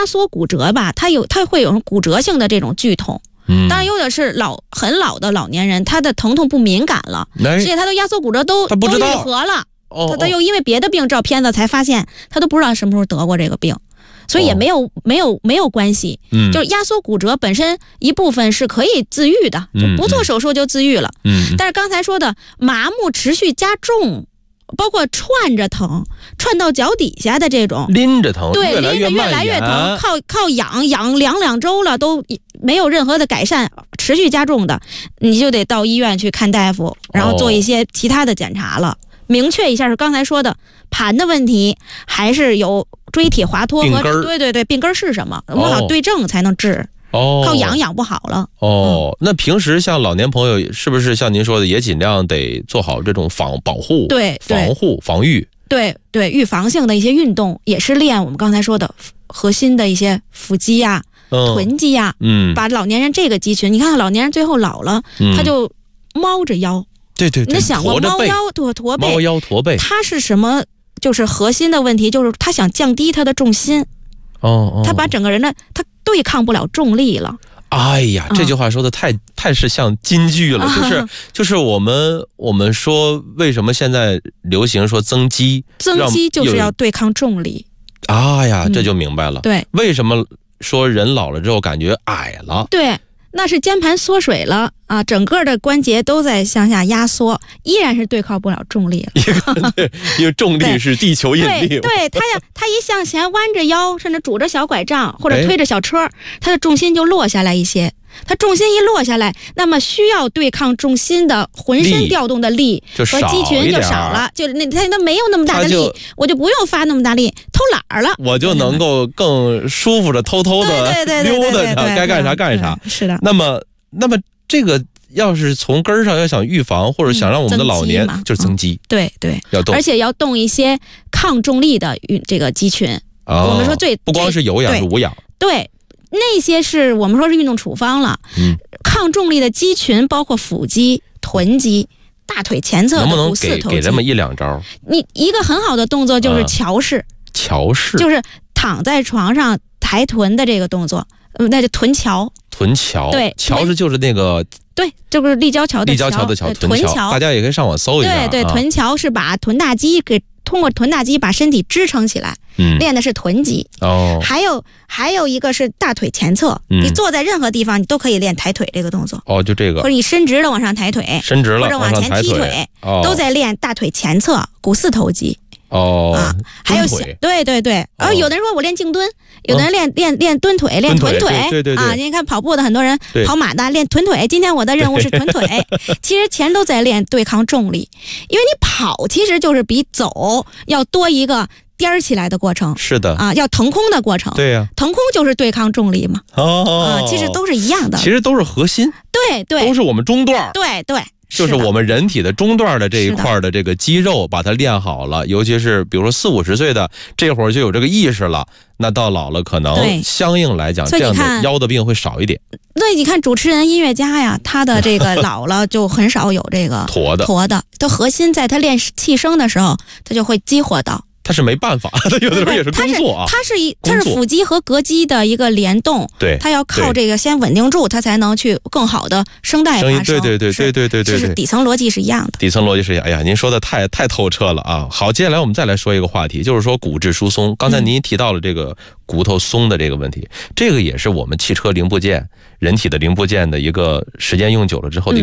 压缩骨折吧，它会有骨折性的这种剧痛。当然有的是很老的老年人，他的疼痛不敏感了，而且他的压缩骨折都愈合了，他又因为别的病照片子才发现，他都不知道什么时候得过这个病，所以也没有关系。就是压缩骨折本身一部分是可以自愈的，就不做手术就自愈了。但是刚才说的麻木持续加重，包括串着疼，串到脚底下的这种， 拎着疼， 对， 越来越疼，靠养2周了都没有任何的改善，持续加重的，你就得到医院去看大夫，然后做一些其他的检查了。明确一下是刚才说的盘的问题，还是有椎体滑脱和对病根是什么，我们好对症才能治。靠养不好了。 那平时像老年朋友，是不是像您说的，也尽量得做好这种保护、防御？ 对，预防性的一些运动也是练我们刚才说的核心的一些腹肌呀、臀肌呀。把老年人这个肌群，你看老年人最后老了，他就猫着腰。 对， 你想过猫腰驼背，它是什么？就是核心的问题，就是他想降低他的重心。他把整个人的他对抗不了重力了。 哎呀，这句话说的太是像金句了，就是我们说为什么现在流行说增肌就是要对抗重力。 哎呀，这就明白了。 对， 为什么说人老了之后感觉矮了？ 对。那是肩盘缩水了啊，整个的关节都在向下压缩，依然是对抗不了重力了。 因为重力是地球引力。 对，他一向前弯着腰，甚至拄着小拐杖或者推着小车，他的重心就落下来一些。他重心一落下来，那么需要对抗重心的浑身调动的力和肌群就少了，就是他没有那么大的力，我就不用发那么大力，偷懒儿了， 我就能够更舒服的偷偷的溜达着，该干啥干啥。 是的。 那么这个要是从根儿上要想预防或者想让我们的老年就是增肌， 对， 要动， 而且要动一些抗重力的这个肌群。我们说不光是有氧是无氧。 对。那些是我们说是运动处方了。抗重力的肌群包括腹肌、臀肌、大腿前侧的股四头肌。能不能给这么1-2招？你一个很好的动作就是桥式。就是躺在床上抬臀的这个动作，那就臀桥。对， 桥是就是那个。 对，就是立交桥的桥， 臀桥， 大家也可以上网搜一下。 对，臀桥是把臀大肌通过臀大肌把身体支撑起来，练的是臀肌。还有一个是大腿前侧，你坐在任何地方你都可以练抬腿这个动作。 就这个。 或者你伸直了往上抬腿，或者往前踢腿，都在练大腿前侧股四头肌。还有对，有的人说我练静蹲，有的人练蹲腿，练臀腿。 对啊，你看跑步的很多人，跑马的练臀腿。今天我的任务是臀腿，其实全都在练对抗重力，因为你跑其实就是比走要多一个颠起来的过程。 是的啊，要腾空的过程。 对呀， 腾空就是对抗重力嘛。其实都是一样的， 其实都是核心。 对， 都是我们中段。 对。 就是我们人体的中段的这一块的这个肌肉把它练好了，尤其是比如说40-50岁的这会儿就有这个意识了，那到老了可能相应来讲这样的腰的病会少一点。 对，你看主持人音乐家呀，他的这个老了就很少有这个驼的，都核心在他练气声的时候他就会激活到。他是没办法，他有的时候也是工作啊。 他是腹肌和膈肌的一个联动， 对， 他要靠这个先稳定住，他才能去更好的声带发声。 对， 是底层逻辑是一样的。 底层逻辑是一样。哎呀，您说的太透彻了啊！好，接下来我们再来说一个话题，就是说骨质疏松。刚才您提到了这个骨头松的这个问题，这个也是我们汽车零部件、人体的零部件的一个时间用久了之后的一个